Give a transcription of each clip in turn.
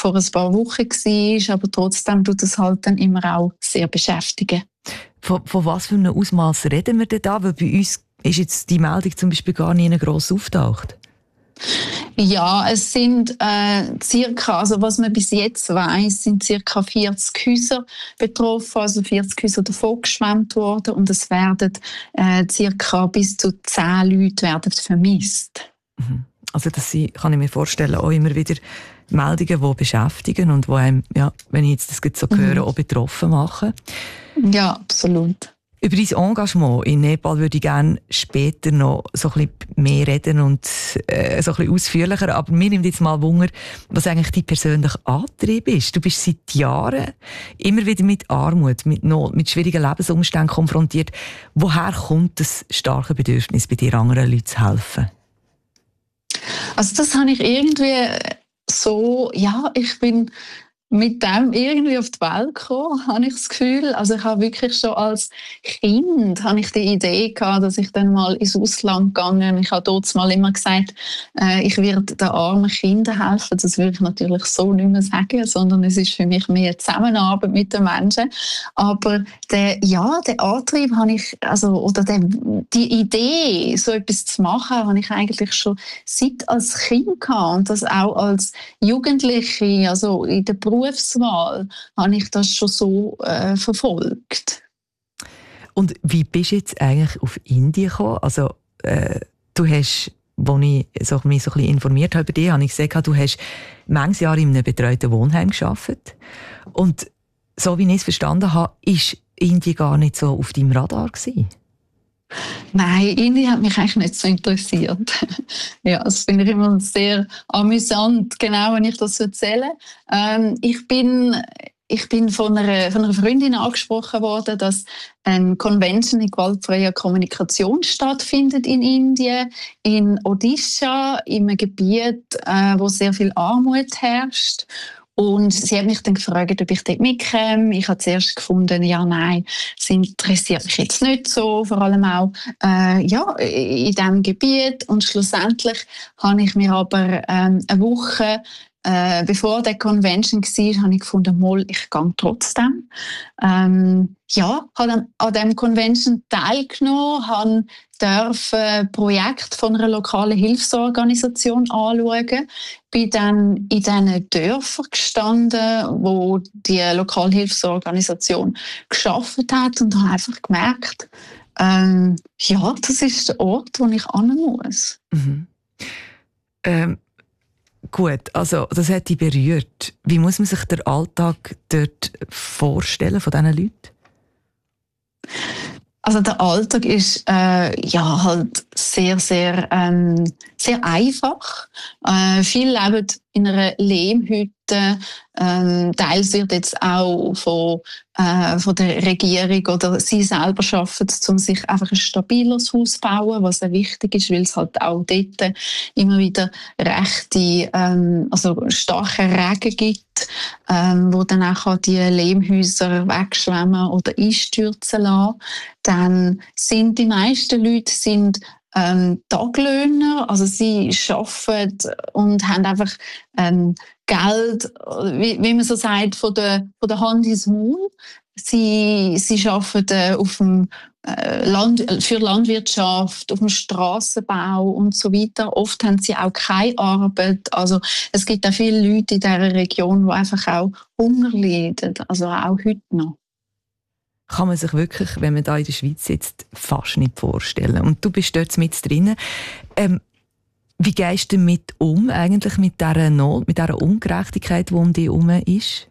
vor ein paar Wochen war, aber trotzdem tut es halt dann immer auch sehr beschäftigen. Von was für einem Ausmaß reden wir denn da? Weil bei uns ist jetzt die Meldung zum Beispiel gar nie gross auftaucht. Ja, es sind circa, also was man bis jetzt weiss, sind circa 40 Häuser betroffen, also 40 Häuser davon geschwemmt worden und es werden circa bis zu 10 Leute werden vermisst. Also das sind, kann ich mir vorstellen, auch immer wieder Meldungen, die beschäftigen und die einem, ja, wenn ich jetzt das so höre, auch betroffen machen. Ja, absolut. Über dein Engagement in Nepal würde ich gerne später noch so ein bisschen mehr reden und so ein bisschen ausführlicher. Aber mir nimmt jetzt mal Wunder, was eigentlich dein persönlicher Antrieb ist. Du bist seit Jahren immer wieder mit Armut, mit Not, mit schwierigen Lebensumständen konfrontiert. Woher kommt das starke Bedürfnis, bei dir anderen Leuten zu helfen? Also das habe ich irgendwie so, ja, ich bin mit dem irgendwie auf die Welt gekommen, habe ich das Gefühl. Also ich habe wirklich schon als Kind habe ich die Idee gehabt, dass ich dann mal ins Ausland gegangen. Ich habe dort mal immer gesagt, ich werde den armen Kindern helfen. Das würde ich natürlich so nicht mehr sagen, sondern es ist für mich mehr Zusammenarbeit mit den Menschen. Aber der Antrieb habe ich, die Idee, so etwas zu machen, habe ich eigentlich schon seit als Kind gehabt und das auch als Jugendliche, also in der Berufswahl habe ich das schon so verfolgt. Und wie bist du jetzt eigentlich auf Indien gekommen? Also, du hast, als ich mich so ein bisschen informiert habe über dich, habe ich gesehen, du hast manches Jahr in einem betreuten Wohnheim gearbeitet. Und so wie ich es verstanden habe, ist Indien gar nicht so auf deinem Radar gewesen. Nein, Indien hat mich eigentlich nicht so interessiert. Ja, das finde ich immer sehr amüsant, genau, wenn ich das erzähle. Ich bin von einer Freundin angesprochen worden, dass eine Convention in gewaltfreier Kommunikation stattfindet in Indien, in Odisha, in einem Gebiet, wo sehr viel Armut herrscht. Und sie hat mich dann gefragt, ob ich dort mitkomme. Ich habe zuerst gefunden, ja, nein, das interessiert mich jetzt nicht so, vor allem auch in diesem Gebiet. Und schlussendlich habe ich mir aber eine Woche bevor der Convention war, habe ich gefunden, ich gehe trotzdem. Habe dann an diesem Convention teilgenommen, durfte Projekt von einer lokalen Hilfsorganisation anschauen. Bin dann in diesen Dörfern gestanden, wo die lokale Hilfsorganisation gearbeitet hat und habe einfach gemerkt, das ist der Ort, wo ich hin muss. Mhm. Gut, also das hat dich berührt. Wie muss man sich den Alltag dort vorstellen von diesen Leuten? Also der Alltag ist halt sehr, sehr, sehr einfach. Viele leben in einer Lehmhütte. Teils wird jetzt auch von der Regierung oder sie selber schaffen es, um sich einfach ein stabiles Haus zu bauen, was sehr wichtig ist, weil es halt auch dort immer wieder starke Regen gibt, wo dann auch die Lehmhäuser wegschwemmen oder einstürzen lassen. Dann sind die meisten Leute Taglöhner, also sie arbeiten und haben einfach Geld, wie man so sagt, von der Hand ins Maul. Sie arbeiten auf dem für Landwirtschaft, auf dem Strassenbau und so weiter. Oft haben sie auch keine Arbeit. Also es gibt auch viele Leute in dieser Region, die einfach auch Hunger leiden, also auch heute noch. Kann man sich wirklich, wenn man da in der Schweiz sitzt, fast nicht vorstellen. Und du bist dort mit drin. Wie gehst du damit um, eigentlich mit dieser Not, mit dieser Ungerechtigkeit, die um dich herum ist?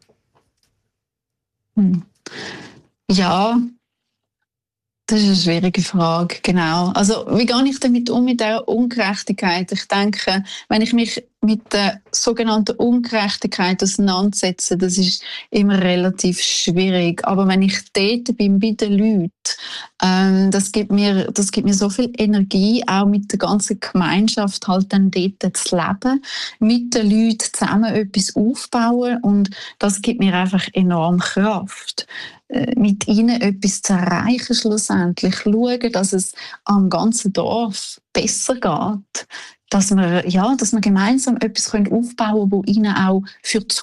Ja, das ist eine schwierige Frage, genau. Also wie gehe ich damit um mit dieser Ungerechtigkeit? Ich denke, wenn ich mich mit der sogenannten Ungerechtigkeit auseinandersetze, das ist immer relativ schwierig. Aber wenn ich dort bin bei den Leuten, das gibt mir so viel Energie, auch mit der ganzen Gemeinschaft halt dann dort zu leben, mit den Leuten zusammen etwas aufbauen und das gibt mir einfach enorm Kraft. Mit ihnen etwas zu erreichen schlussendlich, schauen, dass es am ganzen Dorf besser geht, dass wir gemeinsam etwas aufbauen können, das ihnen auch für die